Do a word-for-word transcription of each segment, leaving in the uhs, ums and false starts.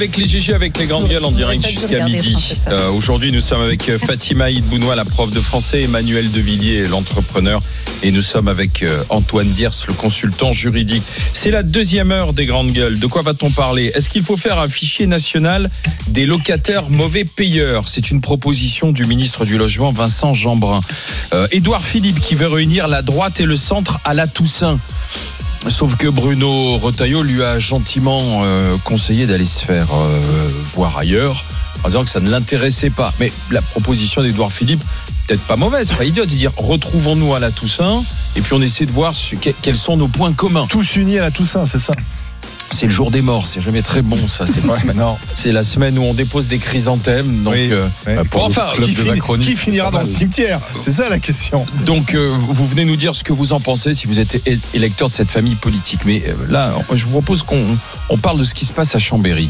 Avec les G G, avec les grandes gueules en direct jusqu'à midi. Euh, aujourd'hui, nous sommes avec Fatima Idbounoua, la prof de français, Emmanuel Devilliers, l'entrepreneur, et nous sommes avec euh, Antoine Diers, le consultant juridique. C'est la deuxième heure des grandes gueules. De quoi va-t-on parler ? Est-ce qu'il faut faire un fichier national des locataires mauvais payeurs ? C'est une proposition du ministre du Logement, Vincent Jeanbrun. Euh, Édouard Philippe, qui veut réunir la droite et le centre à la Toussaint. Sauf que Bruno Retailleau lui a gentiment euh, conseillé d'aller se faire euh, voir ailleurs, en disant que ça ne l'intéressait pas. Mais la proposition d'Édouard Philippe, peut-être pas mauvaise, c'est pas idiot de dire retrouvons-nous à la Toussaint et puis on essaie de voir ce, quels sont nos points communs. Tous unis à la Toussaint, c'est ça ? C'est le jour des morts, c'est jamais très bon ça. C'est, la, ouais, semaine, c'est la semaine où on dépose des chrysanthèmes. Donc, oui, euh, oui. Pour enfin, qui, fini, qui finira dans le cimetière ? C'est ça la question. Donc euh, vous venez nous dire ce que vous en pensez si vous êtes électeur de cette famille politique. Mais euh, là, je vous propose qu'on on parle de ce qui se passe à Chambéry.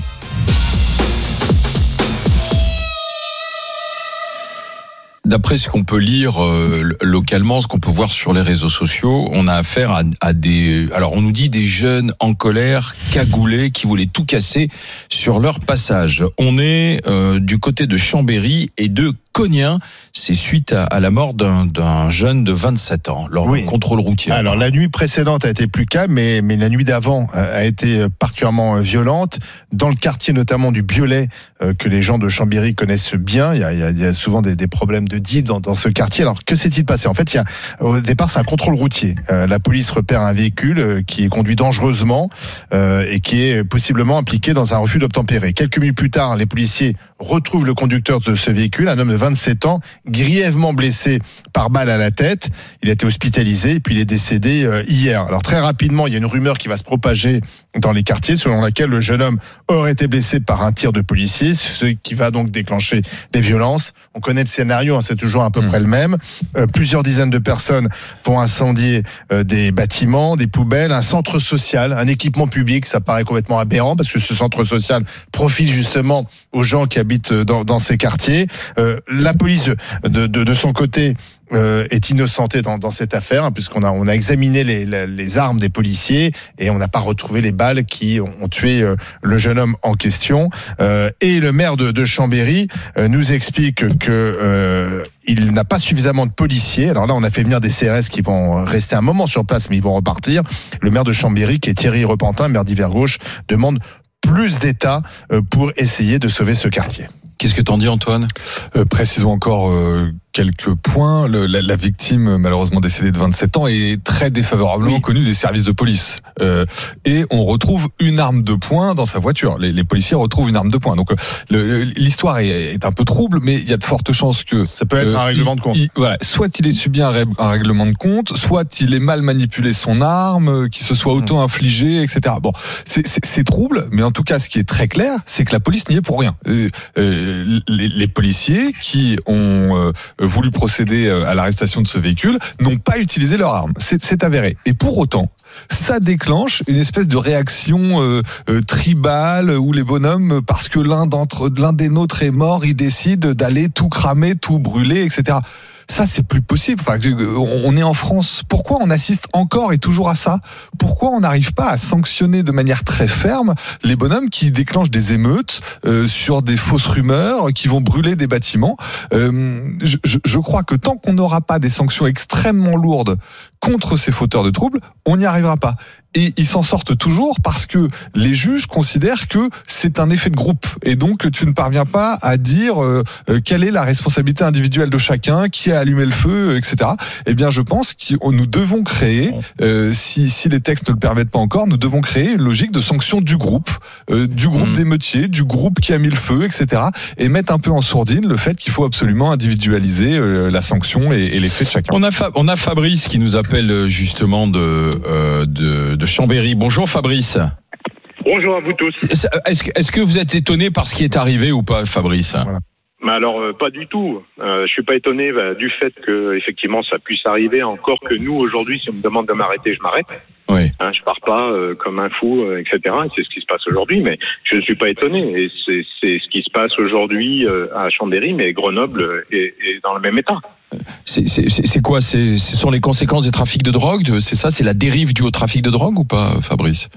D'après ce qu'on peut lire euh, localement, ce qu'on peut voir sur les réseaux sociaux, on a affaire à, à des... Alors, on nous dit des jeunes en colère, cagoulés, qui voulaient tout casser sur leur passage. On est euh, du côté de Chambéry et de Cognien. C'est suite à, à la mort d'un, d'un jeune de vingt-sept ans lors oui. du contrôle routier. Alors, la nuit précédente a été plus calme, mais, mais la nuit d'avant a été particulièrement violente. Dans le quartier notamment du Biolay, euh, que les gens de Chambéry connaissent bien, il y a, il y a souvent des, des problèmes de deal dans, dans ce quartier. Alors, que s'est-il passé ? En fait, il y a, au départ, c'est un contrôle routier. Euh, la police repère un véhicule euh, qui est conduit dangereusement euh, et qui est possiblement impliqué dans un refus d'obtempérer. Quelques minutes plus tard, les policiers retrouvent le conducteur de ce véhicule, un homme de vingt-sept ans, grièvement blessé par balle à la tête. Il a été hospitalisé et puis il est décédé euh, hier. Alors très rapidement, il y a une rumeur qui va se propager dans les quartiers selon laquelle le jeune homme aurait été blessé par un tir de policier, ce qui va donc déclencher des violences. On connaît le scénario, hein, c'est toujours à peu mmh. près le même. Euh, plusieurs dizaines de personnes vont incendier euh, des bâtiments, des poubelles, un centre social, un équipement public. Ça paraît complètement aberrant parce que ce centre social profite justement aux gens qui habitent dans, dans ces quartiers. Euh, la police de, de, de son côté Euh, est innocenté dans, dans cette affaire, hein, puisqu'on a, on a examiné les, les, les armes des policiers et on n'a pas retrouvé les balles qui ont, ont tué euh, le jeune homme en question. Euh, et le maire de, de Chambéry euh, nous explique que euh, il n'a pas suffisamment de policiers. Alors là, on a fait venir des C R S qui vont rester un moment sur place, mais ils vont repartir. Le maire de Chambéry, qui est Thierry Repentin, maire d'Hiver Gauche, demande plus d'État euh, pour essayer de sauver ce quartier. Qu'est-ce que t'en dis, Antoine ? euh, Précisons encore euh, quelques points. Le, la, la victime, malheureusement décédée de vingt-sept ans, est très défavorablement oui. connue des services de police. Euh, et on retrouve une arme de poing dans sa voiture. Les, les policiers retrouvent une arme de poing. Donc le, l'histoire est, est un peu trouble, mais il y a de fortes chances que... Ça peut être euh, un règlement de compte. Il, voilà, soit il ait subi un, ré, un règlement de compte, soit il ait mal manipulé son arme, qu'il se soit auto-infligé, et cetera. Bon, c'est, c'est, c'est trouble, mais en tout cas, ce qui est très clair, c'est que la police n'y est pour rien. Euh, euh, Les, les policiers qui ont euh, voulu procéder à l'arrestation de ce véhicule n'ont pas utilisé leur arme. C'est, c'est avéré. Et pour autant, ça déclenche une espèce de réaction euh, euh, tribale où les bonhommes, parce que l'un d'entre l'un des nôtres est mort, ils décident d'aller tout cramer, tout brûler, et cetera. Ça, c'est plus possible. Enfin, on est en France. Pourquoi on assiste encore et toujours à ça ? Pourquoi on n'arrive pas à sanctionner de manière très ferme les bonhommes qui déclenchent des émeutes euh, sur des fausses rumeurs, qui vont brûler des bâtiments ? euh, je, je crois que tant qu'on n'aura pas des sanctions extrêmement lourdes contre ces fauteurs de troubles, on n'y arrivera pas. Et ils s'en sortent toujours parce que les juges considèrent que c'est un effet de groupe. Et donc, tu ne parviens pas à dire euh, quelle est la responsabilité individuelle de chacun, qui a allumé le feu, et cetera. Eh bien, je pense que nous devons créer, euh, si, si les textes ne le permettent pas encore, nous devons créer une logique de sanction du groupe, euh, du groupe mmh. d'émeutiers, du groupe qui a mis le feu, et cetera. Et mettre un peu en sourdine le fait qu'il faut absolument individualiser euh, la sanction et, et les faits de chacun. On a, Fa- on a Fabrice qui nous appelle justement de... Euh, de de Chambéry. Bonjour Fabrice. Bonjour à vous tous. Est-ce que, est-ce que vous êtes étonné par ce qui est arrivé ou pas, Fabrice ? Voilà. Mais alors, euh, pas du tout. Euh, je suis pas étonné bah, du fait que effectivement ça puisse arriver. Encore que nous aujourd'hui, si on me demande de m'arrêter, je m'arrête. Oui. Hein, je pars pas euh, comme un fou, euh, et cetera. Et c'est ce qui se passe aujourd'hui. Mais je ne suis pas étonné. Et c'est, c'est ce qui se passe aujourd'hui euh, à Chambéry, mais Grenoble est, est dans le même état. C'est, c'est, c'est quoi c'est, Ce sont les conséquences des trafics de drogue ? C'est ça ? C'est la dérive due au trafic de drogue ou pas, Fabrice ?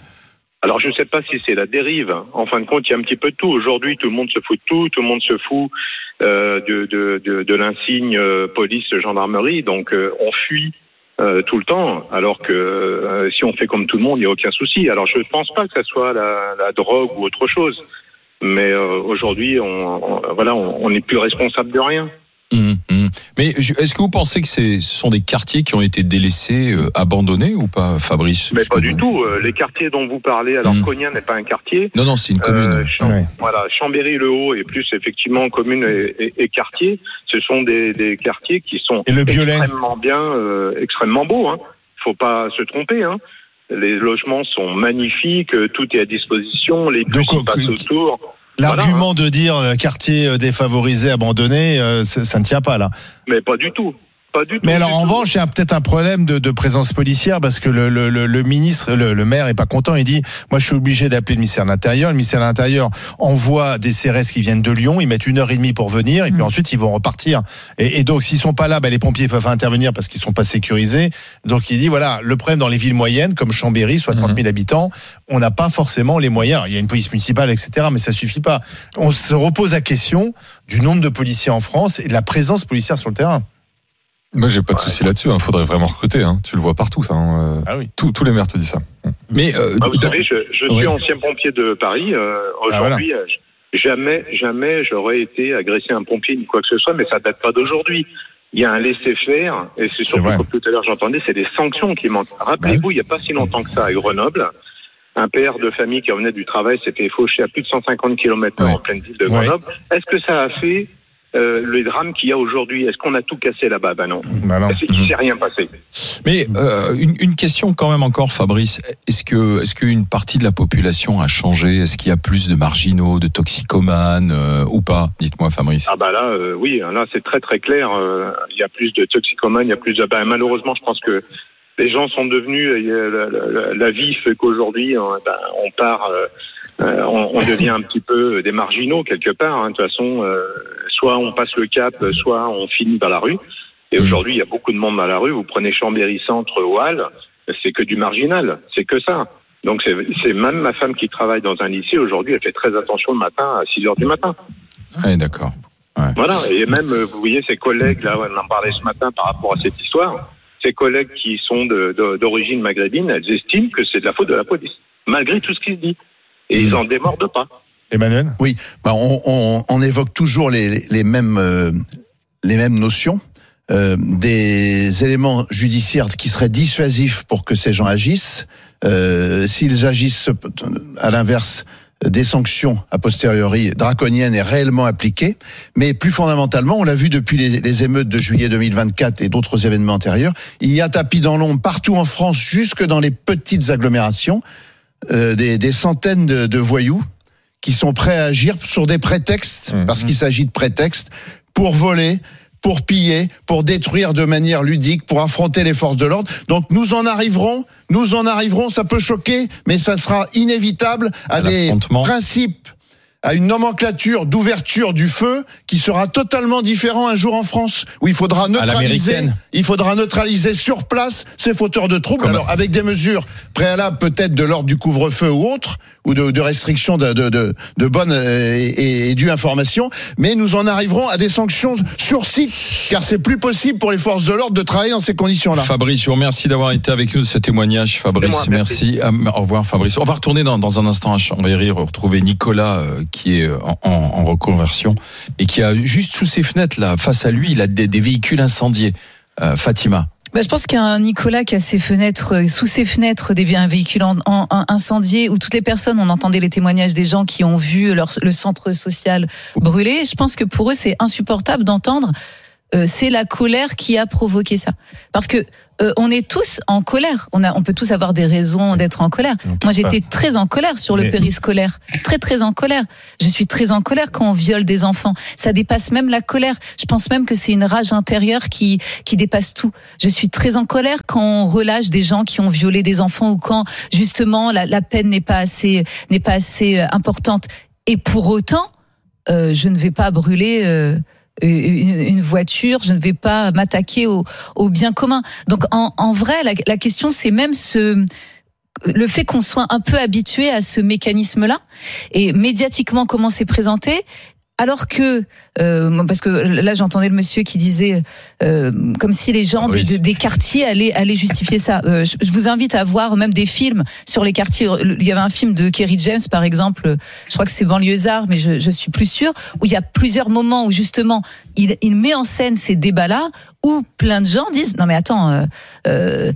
Alors je ne sais pas si c'est la dérive. En fin de compte, il y a un petit peu de tout. Aujourd'hui, tout le monde se fout de tout. Tout le monde se fout euh, de, de, de, de l'insigne euh, police, gendarmerie. Donc euh, on fuit euh, tout le temps. Alors que euh, si on fait comme tout le monde, il n'y a aucun souci. Alors je ne pense pas que ça soit la, la drogue ou autre chose. Mais euh, aujourd'hui, on, on, voilà, on n'est plus responsable de rien. Mmh, mmh. Mais est-ce que vous pensez que c'est, ce sont des quartiers qui ont été délaissés, euh, abandonnés ou pas, Fabrice? Mais pas vous... du tout. Les quartiers dont vous parlez, alors mmh. Cognin n'est pas un quartier. Non, non, c'est une commune. Euh, Cham- ouais. Voilà, Chambéry-le-Haut et plus effectivement commune et, et, et quartier. Ce sont des, des quartiers qui sont et le extrêmement bien, euh, extrêmement beaux. Hein. Faut pas se tromper. Hein. Les logements sont magnifiques, tout est à disposition, les bus Donc, passent autour. L'argument voilà, hein. de dire euh, quartier défavorisé, abandonné, euh, ça, ça ne tient pas là. Mais pas du tout. Pas du tout. Mais alors du en tout. revanche, il y a peut-être un problème de, de présence policière parce que le, le, le, le ministre, le, le maire est pas content. Il dit, moi je suis obligé d'appeler le ministère de l'Intérieur. Le ministère de l'Intérieur envoie des C R S qui viennent de Lyon. Ils mettent une heure et demie pour venir et puis mmh. ensuite ils vont repartir. Et, et donc s'ils sont pas là, bah, les pompiers peuvent intervenir parce qu'ils sont pas sécurisés. Donc il dit voilà, le problème dans les villes moyennes comme Chambéry, soixante mille mmh. habitants, on n'a pas forcément les moyens. Alors, il y a une police municipale, et cetera, mais ça suffit pas. On se repose la question du nombre de policiers en France et de la présence policière sur le terrain. Moi, j'ai pas de souci là-dessus. Il faudrait vraiment recruter. Hein. Tu le vois partout, ça. Hein. Ah oui. Tous, tous les maires te disent ça. Mais euh, bah, vous dans... savez, je, je suis ouais. ancien pompier de Paris. Euh, aujourd'hui, ah, voilà. jamais, jamais j'aurais été agressé un pompier ni quoi que ce soit, mais ça date pas d'aujourd'hui. Il y a un laisser-faire, et c'est surtout comme tout à l'heure j'entendais, c'est des sanctions qui manquent. Rappelez-vous, il n'y a pas si longtemps que ça à Grenoble, un père de famille qui revenait du travail s'est fait faucher à plus de cent cinquante kilomètres heure ouais. en pleine ville de Grenoble. Ouais. Est-ce que ça a fait Euh, le drame qu'il y a aujourd'hui? Est-ce qu'on a tout cassé là-bas? Ben non. Ben non. Il ne s'est rien passé. Mais euh, une, une question quand même encore, Fabrice. Est-ce que, est-ce qu'une partie de la population a changé? Est-ce qu'il y a plus de marginaux, de toxicomanes euh, ou pas? Dites-moi, Fabrice. Ah bah là, euh, oui, là c'est très très clair. Euh, il y a plus de toxicomanes, il y a plus de. Ben, malheureusement, je pense que les gens sont devenus. Euh, la, la, la vie fait qu'aujourd'hui, hein, ben, on part. Euh, Euh, on, on devient un petit peu des marginaux quelque part. Hein. De toute façon, euh, soit on passe le cap, soit on finit dans la rue. Et aujourd'hui, il y a beaucoup de monde dans la rue. Vous prenez Chambéry Centre ou Halles, c'est que du marginal, c'est que ça. Donc c'est, c'est même ma femme qui travaille dans un lycée aujourd'hui, elle fait très attention le matin à six heures du matin. Oui, d'accord. Ouais. Voilà. Et même, vous voyez, ces collègues là, on en parlait ce matin par rapport à cette histoire. Ces collègues qui sont de, de, d'origine maghrébine, elles estiment que c'est de la faute de la police, malgré tout ce qui se dit. Et ils en démordent pas. Emmanuel ? Oui, bah on, on, on évoque toujours les, les, mêmes, euh, les mêmes notions, euh, des éléments judiciaires qui seraient dissuasifs pour que ces gens agissent. Euh, s'ils agissent à l'inverse, des sanctions a posteriori draconiennes et réellement appliquées. Mais plus fondamentalement, on l'a vu depuis les, les émeutes de juillet deux mille vingt-quatre et d'autres événements antérieurs, il y a tapis dans l'ombre partout en France, jusque dans les petites agglomérations, Euh, des, des centaines de, de voyous qui sont prêts à agir sur des prétextes, mmh. parce qu'il s'agit de prétextes, pour voler, pour piller, pour détruire de manière ludique, pour affronter les forces de l'ordre. Donc nous en arriverons, nous en arriverons, ça peut choquer, mais ça sera inévitable à, à des principes, à une nomenclature d'ouverture du feu qui sera totalement différent un jour en France, où il faudra neutraliser, il faudra neutraliser sur place ces fauteurs de troubles. Comment? Alors avec des mesures préalables peut-être de l'ordre du couvre-feu ou autre, ou de, de restrictions de, de, de, de bonne et, et due information, mais nous en arriverons à des sanctions sur site, car c'est plus possible pour les forces de l'ordre de travailler dans ces conditions-là. Fabrice, je vous remercie d'avoir été avec nous de ce témoignage. Fabrice, moi, merci. merci. Au revoir, Fabrice. On va retourner dans, dans un instant à Chambéry, retrouver Nicolas euh, qui est en, en, en reconversion et qui a juste sous ses fenêtres, là, face à lui, il a des, des véhicules incendiés. Euh, Fatima. Bah, je pense qu'il y a un Nicolas qui a ses fenêtres, sous ses fenêtres, des un véhicule en, en, en incendié, où toutes les personnes, on entendait les témoignages des gens qui ont vu leur, le centre social brûler. Je pense que pour eux, c'est insupportable d'entendre. Euh, c'est la colère qui a provoqué ça. Parce que euh, on est tous en colère. On a, on peut tous avoir des raisons d'être en colère. Moi, j'étais pas. très en colère sur le Mais... périscolaire. Très, très en colère. Je suis très en colère quand on viole des enfants. Ça dépasse même la colère. Je pense même que c'est une rage intérieure qui, qui dépasse tout. Je suis très en colère quand on relâche des gens qui ont violé des enfants ou quand, justement, la, la peine n'est pas assez, n'est pas assez importante. Et pour autant, euh, je ne vais pas brûler, euh, une voiture, je ne vais pas m'attaquer au, au bien commun. Donc en, en vrai, la, la question c'est même ce, le fait qu'on soit un peu habitué à ce mécanisme-là, et médiatiquement comment c'est présenté, alors que, euh, parce que là j'entendais le monsieur qui disait euh, comme si les gens oui. des, des quartiers allaient, allaient justifier ça. Euh, je, je vous invite à voir même des films sur les quartiers. Il y avait un film de Kerry James par exemple, je crois que c'est Banlieusard, mais je, je suis plus sûre, où il y a plusieurs moments où justement il, il met en scène ces débats-là, où plein de gens disent non mais attends, euh, euh,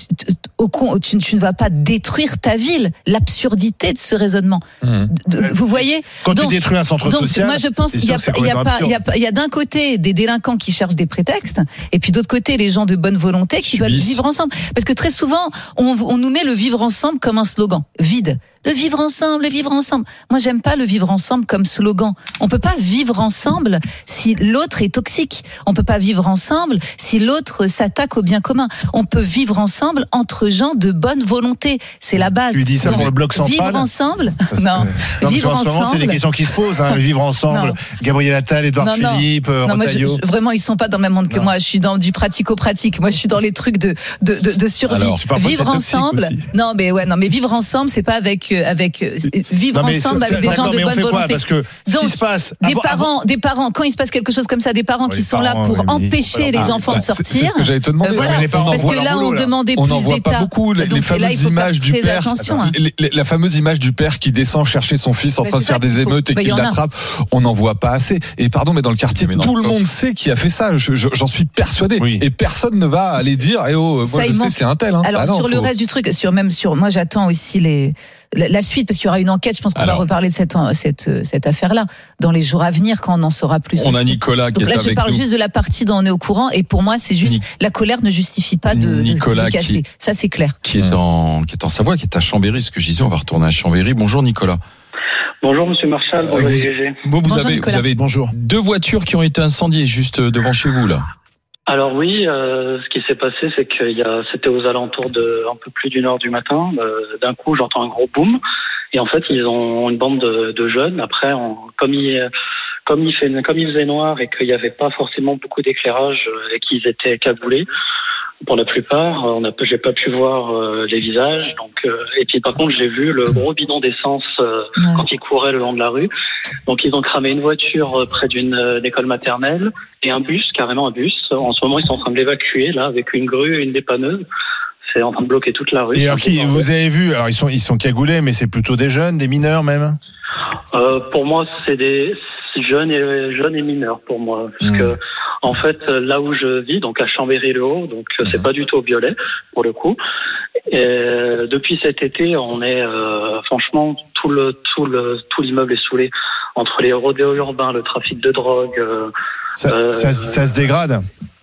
au con, tu, tu ne vas pas détruire ta ville. L'absurdité de ce raisonnement. Mmh. Vous voyez, quand donc, tu détruis un centre donc, social. Moi je pense qu'il y a, il y a pas, il y a, il y a d'un côté des délinquants qui cherchent des prétextes, et puis d'autre côté les gens de bonne volonté qui veulent vivre ensemble. Parce que très souvent on, on nous met le vivre ensemble comme un slogan vide. Le vivre ensemble, le vivre ensemble. Moi, j'aime pas le vivre ensemble comme slogan. On peut pas vivre ensemble si l'autre est toxique. On peut pas vivre ensemble si l'autre s'attaque au bien commun. On peut vivre ensemble entre gens de bonne volonté. C'est la base. Tu dis ça Donc, pour le bloc central. Vivre ensemble. Parce non. Que, non vivre en ce moment, ensemble. c'est des questions qui se posent. Hein. Le vivre ensemble. Non. Gabriel Attal, Édouard non, Philippe, non. non, moi, je, Retailleau. je, vraiment, ils sont pas dans le même monde que non. moi. Je suis dans du pratico-pratique. Moi, je suis dans les trucs de de de, de survie. Alors, vivre ensemble. Aussi. Non, mais ouais, non, mais vivre ensemble, c'est pas avec euh, avec euh, vivre non, ensemble c'est, avec des gens de bonne volonté. Quoi, parce que ce Donc, qui se passe, des avant, parents, avant... des parents, quand il se passe quelque chose comme ça, des parents ouais, qui sont parents, là pour oui, empêcher oui. les Ah, enfants bah, de sortir. C'est, c'est ce que j'allais te demander. Euh, voilà, les parents parce que là, boulot, on là. demandait on plus n'en voit d'État. pas beaucoup. Les, Donc, les fameuses là, il faut images du père, attention, hein. les, les, la fameuse image du père qui descend chercher son fils en bah, train de faire des faut... émeutes et bah, qui l'attrape. On n'en voit pas assez. Et pardon, mais dans le quartier, mais tout le monde sait qui a fait ça. Je, je, j'en suis persuadé. Oui. Et personne ne va aller dire, eh oh, moi ça, je sais, manque... c'est un tel. Hein. Alors ah non, sur faut... le reste du truc, sur même sur, moi j'attends aussi les. La suite, parce qu'il y aura une enquête, je pense qu'on Alors, va reparler de cette, cette, cette affaire-là dans les jours à venir quand on en saura plus. On aussi. a Nicolas qui Donc est là, avec je parle nous. juste de la partie dont on est au courant, et pour moi, c'est juste Ni... la colère ne justifie pas de, Nicolas de, de casser. Qui, ça, c'est clair. Qui est en, qui est en Savoie, qui est à Chambéry. Ce que je disais, on va retourner à Chambéry. Bonjour Nicolas. Bonjour Monsieur Marchal. Euh, vous, vous, vous Bonjour, avez, vous avez Bonjour. deux voitures qui ont été incendiées juste devant chez vous là. Alors oui, euh, ce qui s'est passé, c'est que il y a, c'était aux alentours de un peu plus d'une heure du matin. Euh, d'un coup, j'entends un gros boom, et en fait, ils ont une bande de, de jeunes. Après, on, comme il comme il fait, comme il faisait noir et qu'il n'y avait pas forcément beaucoup d'éclairage et qu'ils étaient cagoulés, pour la plupart, on a, j'ai pas pu voir euh, les visages. Donc, euh, et puis par contre, j'ai vu le gros bidon d'essence euh, ouais. quand ils couraient le long de la rue. Donc, ils ont cramé une voiture près d'une euh, école maternelle et un bus, carrément un bus. En ce moment, ils sont en train de l'évacuer là avec une grue et une dépanneuse. C'est en train de bloquer toute la rue. Et alors, qui, vous avez vu, alors ils sont ils sont cagoulés, mais c'est plutôt des jeunes, des mineurs même. Euh, pour moi, c'est des jeunes et jeunes et mineurs pour moi, parce mmh. que en fait, là où je vis, donc à Chambéry-le-Haut, donc mmh. c'est pas du tout au Biolay pour le coup. Et depuis cet été, on est euh, franchement tout le tout le tout l'immeuble est saoulé entre les rodéos urbains, le trafic de drogue. Euh, ça, euh, ça, ça se dégrade.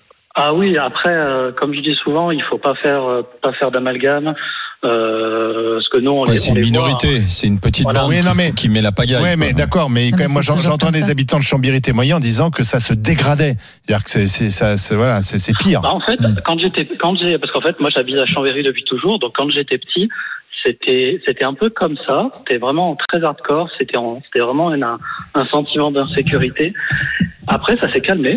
Ah oui, après, euh, comme je dis souvent, il faut pas faire euh, pas faire d'amalgame. Euh, parce que nous, on ouais, les, c'est on une les minorité, voit. c'est une petite voilà. bande oui, non, mais, qui, qui met la pagaille. Oui, mais d'accord, mais quand non, même, mais moi j'entends des ça. habitants de Chambéry témoigner en disant que ça se dégradait, c'est-à-dire que c'est, c'est ça, c'est, voilà, c'est, c'est pire. Bah, en fait, mmh. quand j'étais, quand j'ai, parce qu'en fait, moi j'habite à Chambéry depuis toujours, donc quand j'étais petit, c'était, c'était un peu comme ça, c'était vraiment très hardcore, c'était, en, c'était vraiment un, un sentiment d'insécurité. Après, ça s'est calmé.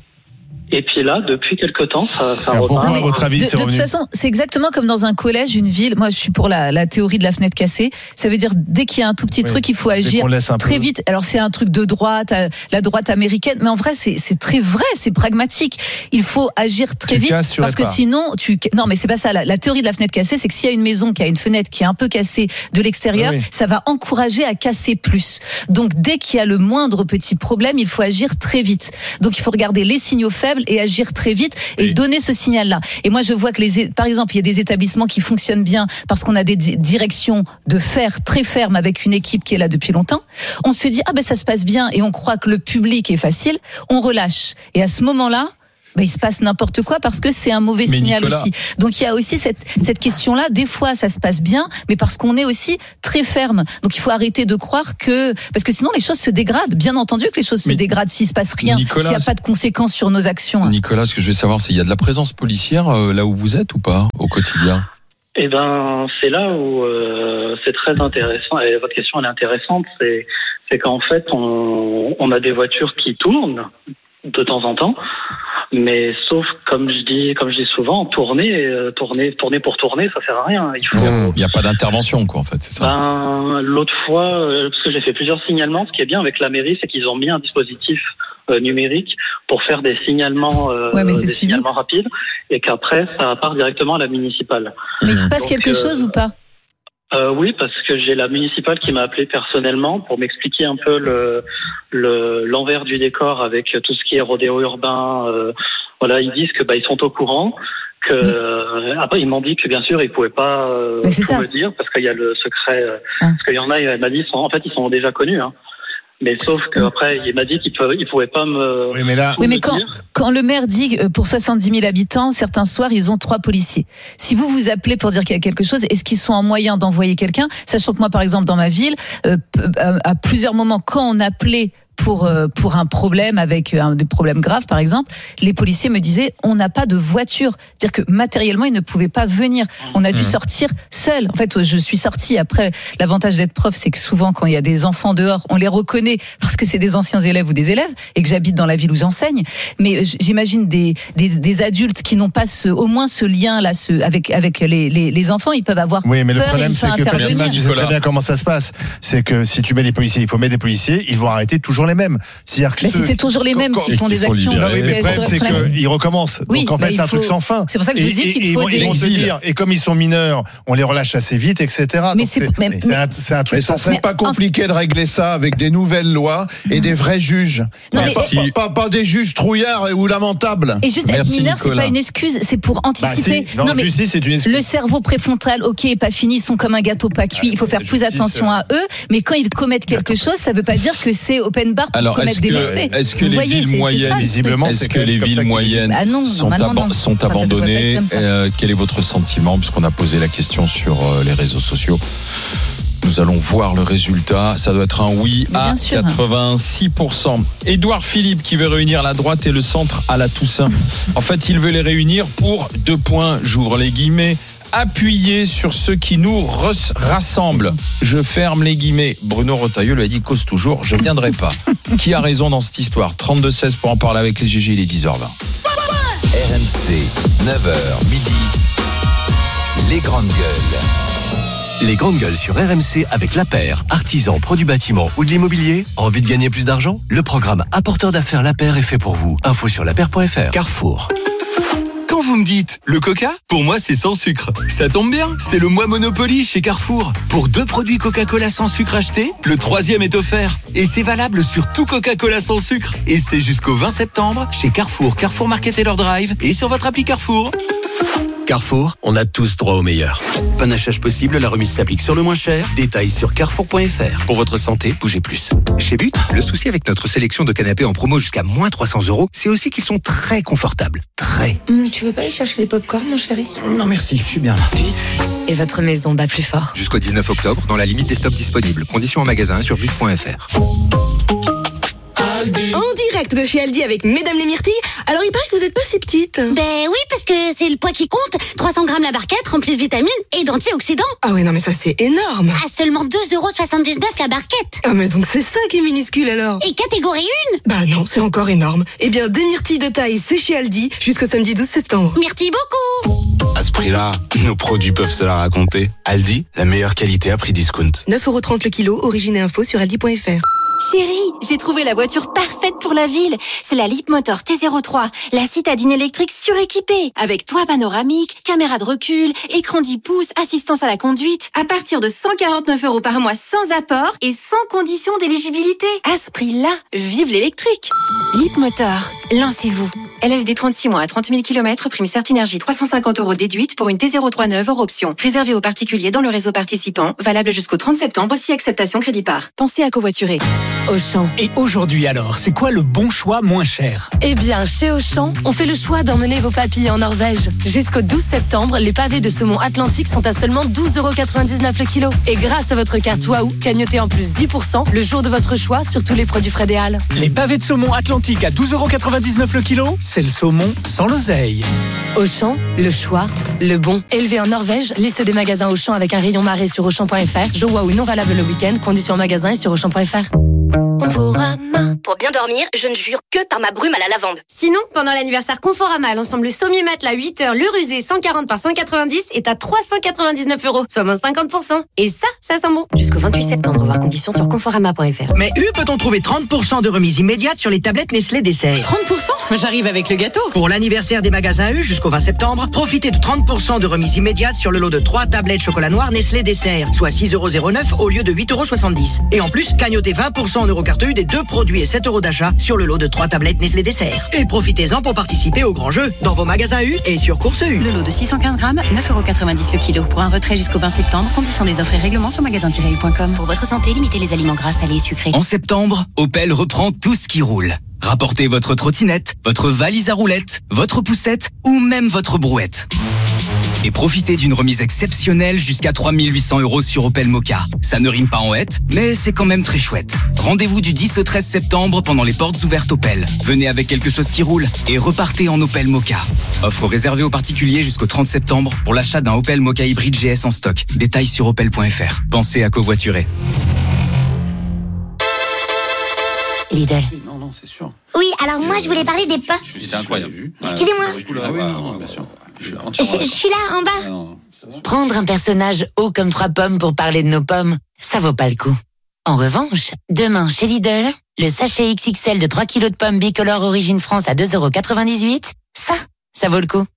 Et puis là, depuis quelque temps, ça, ça repart. À votre avis, de, c'est de toute façon, c'est exactement comme dans un collège, une ville. Moi, je suis pour la, la théorie de la fenêtre cassée. Ça veut dire dès qu'il y a un tout petit oui, truc, il faut agir très peu. vite. Alors c'est un truc de droite, la droite américaine, mais en vrai, c'est, c'est très vrai, c'est pragmatique. Il faut agir très tu vite casses, parce répares. que sinon, tu non, mais c'est pas ça. La, la théorie de la fenêtre cassée, c'est que s'il y a une maison qui a une fenêtre qui est un peu cassée de l'extérieur, oui, oui. ça va encourager à casser plus. Donc dès qu'il y a le moindre petit problème, il faut agir très vite. Donc il faut regarder les signaux faibles et agir très vite et oui. donner ce signal-là. Et moi, je vois que les, par exemple, il y a des établissements qui fonctionnent bien parce qu'on a des di- directions de fer très fermes avec une équipe qui est là depuis longtemps. On se dit, ah ben ça se passe bien et on croit que le public est facile. On relâche. Et à ce moment-là, ben, il se passe n'importe quoi parce que c'est un mauvais mais signal Nicolas. aussi. Donc il y a aussi cette, cette question-là. Des fois, ça se passe bien, mais parce qu'on est aussi très ferme. Donc il faut arrêter de croire que... Parce que sinon, les choses se dégradent. Bien entendu que les choses mais se dégradent s'il ne se passe rien, Nicolas, s'il n'y a pas de conséquences sur nos actions. Nicolas, ce que je veux savoir, c'est qu'il y a de la présence policière euh, là où vous êtes ou pas, au quotidien ? Eh ben, c'est là où euh, c'est très intéressant. Et votre question, elle est intéressante. C'est, c'est qu'en fait, on, on a des voitures qui tournent, de temps en temps. Mais sauf, comme je dis, comme je dis souvent, tourner, euh, tourner, tourner pour tourner, ça sert à rien. Il faut. Il n'y a pas d'intervention, quoi, en fait, c'est ça. Ben, l'autre fois, euh, parce que j'ai fait plusieurs signalements, ce qui est bien avec la mairie, c'est qu'ils ont mis un dispositif euh, numérique pour faire des signalements, euh, ouais, mais c'est des suivi. signalements rapides, et qu'après, ça part directement à la municipale. Mais il se passe Donc, quelque euh, chose ou pas? Euh, oui, parce que j'ai la municipale qui m'a appelé personnellement pour m'expliquer un peu le, le l'envers du décor avec tout ce qui est rodéo urbain. Euh, voilà, ils disent que bah ils sont au courant. Que euh, après ils m'ont dit que bien sûr ils pouvaient pas euh, Mais c'est tout ça. me dire parce qu'il y a le secret. Euh, Ah. Parce qu'il y en a, il m'a dit, ils sont, en fait ils sont déjà connus. Hein. Mais sauf qu'après, il m'a dit qu'il ne il pouvait pas me. Oui, mais là. tout Oui, mais me quand, dire. quand le maire dit que pour soixante-dix mille habitants, certains soirs, ils ont trois policiers. Si vous vous appelez pour dire qu'il y a quelque chose, est-ce qu'ils sont en moyen d'envoyer quelqu'un? Sachant que moi, par exemple, dans ma ville, euh, à plusieurs moments, quand on appelait pour euh, pour un problème avec un des problèmes graves par exemple, les policiers me disaient on n'a pas de voiture, c'est-à-dire que matériellement ils ne pouvaient pas venir. On a dû Mmh. sortir seul. En fait, je suis sortie après. L'avantage d'être prof, c'est que souvent quand il y a des enfants dehors, on les reconnaît parce que c'est des anciens élèves ou des élèves et que j'habite dans la ville où j'enseigne. Mais j'imagine des des, des adultes qui n'ont pas ce au moins ce lien là ce, avec avec les, les les enfants, ils peuvent avoir Oui, mais le peur et problème, il faut c'est que intervenir. Fatima, tu sais très bien comment ça se passe. C'est que si tu mets des policiers, il faut mettre des policiers, ils vont arrêter toujours les mêmes. C'est-à-dire que Mais ceux- si c'est toujours les mêmes quand- qui font qui des sont actions. libérés. Non, oui, mais le euh, problème, sur c'est le problème. qu'ils recommencent. Oui, Donc, en bah, fait, il c'est un truc faut- sans fin. c'est pour ça que je Et- vous dis et- qu'il et faut ils vont- des- ils vont se Exil. dire, et comme ils sont mineurs, on les relâche assez vite, et cetera. Mais Donc, c'est- c'est mais- c'est un, c'est un truc Mais ça sans fin. serait pas compliqué de régler ça avec des nouvelles lois et des vrais juges. Non, pas, mais- pas- Si- pas- pas des juges trouillards ou lamentables. Et juste être Merci, mineur, c'est Nicolas. pas une excuse, c'est pour Bah, anticiper. si, dans non, la mais justice, c'est une excuse. le cerveau préfrontal, ok, est pas fini, ils sont comme un gâteau pas cuit. Il faut faire la plus justice, attention euh, à eux. Mais quand ils commettent quelque chose, ça veut pas dire que c'est open bar pour Alors, commettre est-ce des que, méfaits. est-ce que Vous les voyez, c'est- villes c'est moyennes, ça, le visiblement, truc. est-ce c'est que comme les ça villes qu'ils- moyennes Ah non, sont, normalement, aba- non. sont Enfin, ça devrait pas abandonnées être comme ça. Euh, Quel est votre sentiment? Puisqu'on a posé la question sur euh, les réseaux sociaux. Nous allons voir le résultat. Ça doit être un oui Mais à bien sûr. quatre-vingt-six pour cent. Édouard Philippe qui veut réunir la droite et le centre à la Toussaint. En fait, il veut les réunir pour deux points. J'ouvre les guillemets. Appuyer sur ce qui nous res- rassemble. Je ferme les guillemets. Bruno Retailleau lui a dit cause toujours, je viendrai pas. Qui a raison dans cette histoire? trente-deux seize pour en parler avec les G G, il est dix heures vingt. R M C, neuf heures midi, les grandes gueules. Les grandes gueules sur R M C avec La Paire, artisan, produits bâtiment ou de l'immobilier. Envie de gagner plus d'argent? Le programme apporteur d'affaires La Paire est fait pour vous. Info sur lapaire point f r. Carrefour. Quand vous me dites le coca, pour moi c'est sans sucre. Ça tombe bien, c'est le mois Monopoly chez Carrefour. Pour deux produits Coca-Cola sans sucre achetés, le troisième est offert. Et c'est valable sur tout Coca-Cola sans sucre. Et c'est jusqu'au vingt septembre chez Carrefour, Carrefour Market et leur drive et sur votre appli Carrefour. Carrefour, on a tous droit au meilleur. Panachage possible, la remise s'applique sur le moins cher. Détails sur carrefour point f r. Pour votre santé, bougez plus. Chez But, le souci avec notre sélection de canapés en promo jusqu'à moins trois cents euros, c'est aussi qu'ils sont très confortables. Très. Hum, tu veux pas aller chercher les pop-corn, mon chéri? Non merci, je suis bien là. But. Et votre maison bat plus fort. Jusqu'au dix-neuf octobre, dans la limite des stocks disponibles. Conditions en magasin sur but point f r. En direct de chez Aldi avec Mesdames les Myrtilles. Alors il paraît que vous êtes pas si petite. Ben oui, parce que c'est le poids qui compte. trois cents grammes la barquette, remplie de vitamines et d'antioxydants. Ah ouais, non mais ça c'est énorme. À seulement deux euros soixante-dix-neuf la barquette. Ah mais donc c'est ça qui est minuscule alors. Et catégorie un. Bah non, c'est encore énorme. Eh bien, des myrtilles de taille, c'est chez Aldi jusqu'au samedi douze septembre. Merci beaucoup. À ce prix-là, nos produits peuvent se la raconter. Aldi, la meilleure qualité à prix discount. neuf euros trente le kilo, origine et info sur aldi point f r. Chérie, j'ai trouvé la voiture parfaite pour la ville. C'est la Leapmotor T zéro trois, la citadine électrique suréquipée, avec toit panoramique, caméra de recul, écran dix pouces, assistance à la conduite, à partir de cent quarante-neuf euros par mois sans apport et sans condition d'éligibilité. À ce prix-là, vive l'électrique. Leapmotor, lancez-vous. L L D trente-six mois à trente mille kilomètres, prime Certinergie trois cent cinquante euros déduite pour une T zéro trois neuve hors option. Réservée aux particuliers dans le réseau participant, valable jusqu'au trente septembre si acceptation crédit par. Pensez à covoiturer. Auchan. Et aujourd'hui alors, c'est quoi le bon choix moins cher? Eh bien, chez Auchan, on fait le choix d'emmener vos papilles en Norvège. Jusqu'au douze septembre, les pavés de saumon Atlantique sont à seulement douze euros quatre-vingt-dix-neuf le kilo. Et grâce à votre carte Waouh, cagnotez en plus dix pour cent le jour de votre choix sur tous les produits Fred et Hall. Les pavés de saumon Atlantique à douze euros quatre-vingt-dix-neuf le kilo, c'est le saumon sans l'oseille. Auchan, le choix, le bon. Élevé en Norvège, liste des magasins Auchan avec un rayon marée sur auchan point f r. Joe Waouh non valable le week-end, conditions en magasin et sur auchan point f r. Conforama. Pour bien dormir, je ne jure que par ma brume à la lavande. Sinon, pendant l'anniversaire Conforama, l'ensemble sommier matelas huit heures, le rusé cent quarante par cent quatre-vingt-dix est à trois cent quatre-vingt-dix-neuf euros, soit moins cinquante pour cent. Et ça, ça sent bon. Jusqu'au vingt-huit septembre, voir conditions sur conforama point f r. Mais U peut-on trouver trente pour cent de remise immédiate sur les tablettes Nestlé Dessert? trente pour cent? J'arrive avec le gâteau. Pour l'anniversaire des magasins U jusqu'au vingt septembre, profitez de trente pour cent de remise immédiate sur le lot de trois tablettes chocolat noir Nestlé Dessert, soit six euros zéro neuf au lieu de huit euros soixante-dix. Et en plus, cagnotez vingt pour cent en Eurocarte U des deux produits et sept euros d'achat sur le lot de trois tablettes Nestlé Dessert. Et profitez-en pour participer au grand jeu dans vos magasins U et sur Course U. Le lot de six cent quinze grammes, neuf euros quatre-vingt-dix le kilo. Pour un retrait jusqu'au vingt septembre, conditions des offres et règlements sur magasin tiret u point com. Pour votre santé, limitez les aliments gras, salés et sucrés. En septembre, Opel reprend tout ce qui roule. Rapportez votre trottinette, votre valise à roulettes, votre poussette ou même votre brouette. Et profitez d'une remise exceptionnelle jusqu'à trois mille huit cents euros sur Opel Mokka. Ça ne rime pas en hête, mais c'est quand même très chouette. Rendez-vous du dix au treize septembre pendant les portes ouvertes Opel. Venez avec quelque chose qui roule et repartez en Opel Mokka. Offre réservée aux particuliers jusqu'au trente septembre pour l'achat d'un Opel Mokka hybride G S en stock. Détails sur opel point f r. Pensez à covoiturer. Lidl. Non, non, c'est sûr. Oui, alors moi je voulais parler des pommes. C'est incroyable. Excusez-moi. Ah oui, non, bien sûr. Je, je suis là en bas. Prendre un personnage haut comme trois pommes pour parler de nos pommes, ça vaut pas le coup. En revanche, demain chez Lidl, le sachet X X L de trois kilos de pommes bicolores Origine France à deux euros quatre-vingt-dix-huit, ça, ça vaut le coup.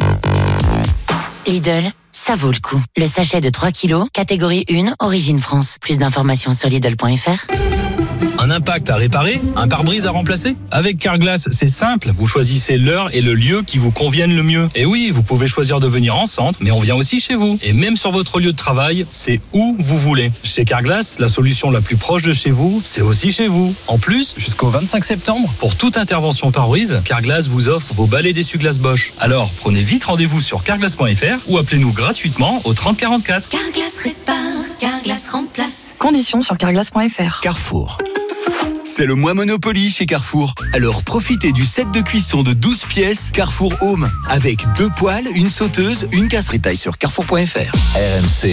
Lidl, ça vaut le coup. Le sachet de trois kilos, catégorie un, Origine France. Plus d'informations sur Lidl point f r. Un impact à réparer, un pare-brise à remplacer? Avec Carglass, c'est simple. Vous choisissez l'heure et le lieu qui vous conviennent le mieux. Et oui, vous pouvez choisir de venir en centre, mais on vient aussi chez vous. Et même sur votre lieu de travail, c'est où vous voulez. Chez Carglass, la solution la plus proche de chez vous, c'est aussi chez vous. En plus, jusqu'au vingt-cinq septembre, pour toute intervention pare-brise, Carglass vous offre vos balais d'essuie-glace Bosch. Alors, prenez vite rendez-vous sur carglass point f r ou appelez-nous gratuitement au trente quarante-quatre. Carglass répare, Carglass remplace. Conditions sur carglass point f r. Carrefour. C'est le mois Monopoly chez Carrefour. Alors profitez du set de cuisson de douze pièces Carrefour Home avec deux poêles, une sauteuse, une casserole. Détails sur carrefour point f r. R M C.